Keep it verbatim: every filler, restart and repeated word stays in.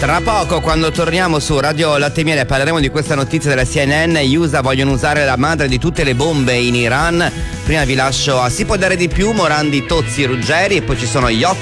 Tra poco, quando torniamo su Radio Latte Miele, parleremo di questa notizia della C N N. Gli U S A vogliono usare la madre di tutte le bombe in Iran. Prima vi lascio a Si può dare di più, Morandi, Tozzi, Ruggeri, e poi ci sono gli